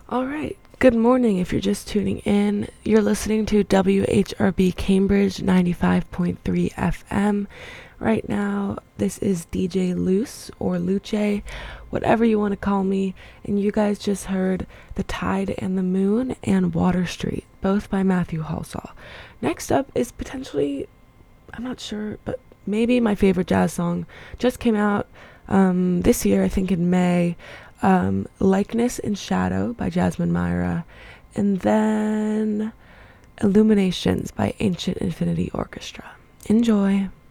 All right. Good morning. If you're just tuning in, you're listening to WHRB Cambridge 95.3 FM. Right now, this is DJ Luce or Luce, whatever you want to call me, and you guys just heard The Tide and the Moon and Water Street, both by Matthew Halsall. Next up is potentially, I'm not sure, but maybe my favorite jazz song. Just came out this year, I think in May. Likeness in Shadow by Jasmine Myra, and then Illuminations by Ancient Infinity Orchestra. Enjoy.